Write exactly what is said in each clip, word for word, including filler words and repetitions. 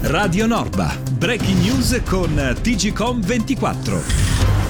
Radio Norba, breaking news con T G Com ventiquattro.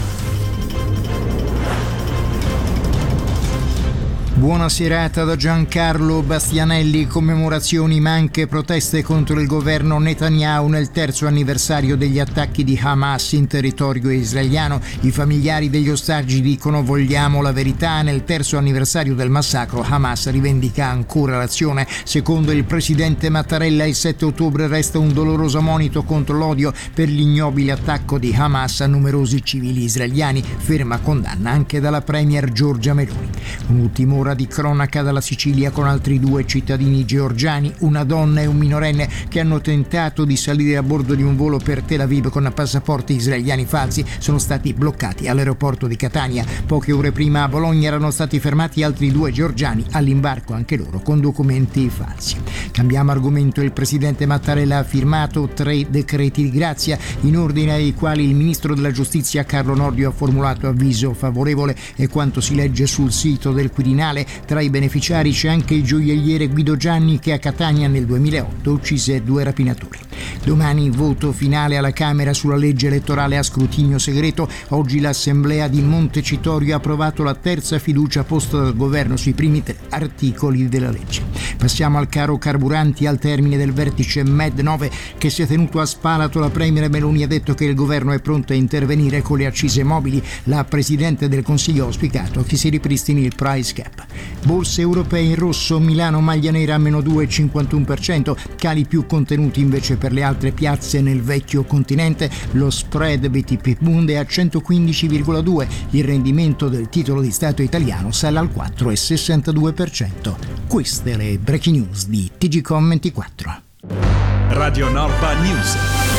Buona serata da Giancarlo Bastianelli. Commemorazioni ma anche proteste contro il governo Netanyahu nel terzo anniversario degli attacchi di Hamas in territorio israeliano. I familiari degli ostaggi dicono vogliamo la verità. Nel terzo anniversario del massacro Hamas rivendica ancora l'azione. Secondo il presidente Mattarella il sette ottobre resta un doloroso monito contro l'odio per l'ignobile attacco di Hamas a numerosi civili israeliani. Ferma condanna anche dalla premier Giorgia Meloni. Un'ultima ora di cronaca dalla Sicilia con altri due cittadini georgiani, una donna e un minorenne che hanno tentato di salire a bordo di un volo per Tel Aviv con passaporti israeliani falsi, sono stati bloccati all'aeroporto di Catania. Poche ore prima a Bologna erano stati fermati altri due georgiani all'imbarco anche loro con documenti falsi. Cambiamo argomento. Il presidente Mattarella ha firmato tre decreti di grazia in ordine ai quali il ministro della giustizia Carlo Nordio ha formulato avviso favorevole, e quanto si legge sul sito del Quirinale tra i beneficiari c'è anche il gioielliere Guido Gianni che a Catania nel duemilaotto uccise due rapinatori. Domani voto finale alla Camera sulla legge elettorale a scrutinio segreto. Oggi l'Assemblea di Montecitorio ha approvato la terza fiducia posta dal governo sui primi tre articoli della legge. Passiamo al caro carburanti. Al termine del vertice M E D nove che si è tenuto a Spalato, la premier Meloni ha detto che il governo è pronto a intervenire con le accise mobili. La presidente del Consiglio ha auspicato che si ripristini il price cap. Borse europee in rosso. Milano maglia nera a meno due virgola cinquantuno per cento, cali più contenuti invece per le altre piazze nel vecchio continente. Lo spread B T P Bund è a centoquindici virgola due, il rendimento del titolo di Stato italiano sale al quattro virgola sessantadue per cento. Queste le breaking news di T G Com ventiquattro. Radio Norba News.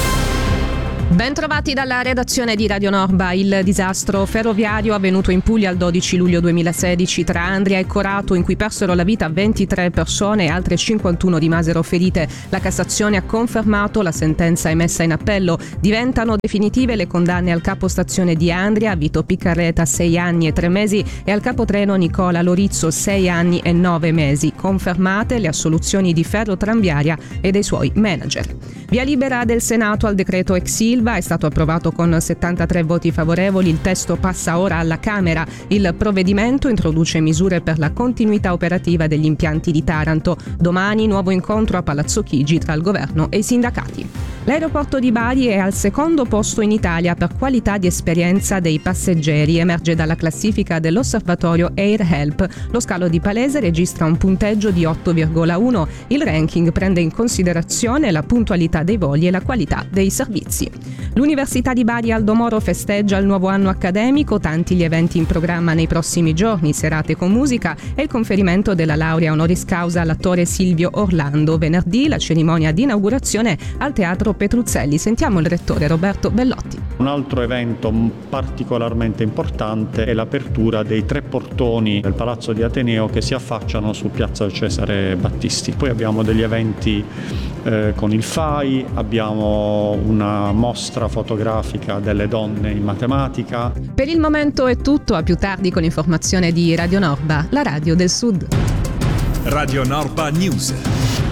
Ben trovati dalla redazione di Radio Norba. Il disastro ferroviario avvenuto in Puglia il dodici luglio duemilasedici tra Andria e Corato, in cui persero la vita ventitré persone e altre cinquantuno rimasero ferite. La Cassazione ha confermato la sentenza emessa in appello. Diventano definitive le condanne al capostazione di Andria, Vito Piccarreta, sei anni e tre mesi, e al capotreno Nicola Lorizzo, sei anni e nove mesi. Confermate le assoluzioni di Ferrotramviaria e dei suoi manager. Via libera del Senato al decreto ex Silva, è stato approvato con settantatré voti favorevoli. Il testo passa ora alla Camera. Il provvedimento introduce misure per la continuità operativa degli impianti di Taranto. Domani nuovo incontro a Palazzo Chigi tra il governo e i sindacati. L'aeroporto di Bari è al secondo posto in Italia per qualità di esperienza dei passeggeri, emerge dalla classifica dell'osservatorio Air Help. Lo scalo di Palese registra un punteggio di otto virgola uno. Il ranking prende in considerazione la puntualità dei voli e la qualità dei servizi. L'Università di Bari Aldo Moro festeggia il nuovo anno accademico, tanti gli eventi in programma nei prossimi giorni, serate con musica e il conferimento della laurea honoris causa all'attore Silvio Orlando. Venerdì la cerimonia di inaugurazione al Teatro Petruzzelli. Sentiamo il rettore Roberto Bellotti. Un altro evento particolarmente importante è l'apertura dei tre portoni del Palazzo di Ateneo che si affacciano su Piazza Cesare Battisti. Poi abbiamo degli eventi eh, con il F A I, abbiamo una mostra fotografica delle donne in matematica. Per il momento è tutto, a più tardi con l'informazione di Radio Norba, la radio del Sud. Radio Norba News.